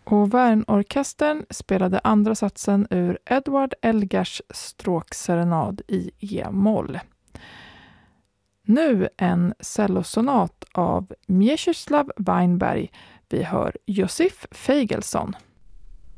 Och Wern-orkestern spelade andra satsen ur Edward Elgars stråkserenad i E-moll. Nu en cellosonat av Mieczysław Weinberg. Vi hör Josif Feigelson.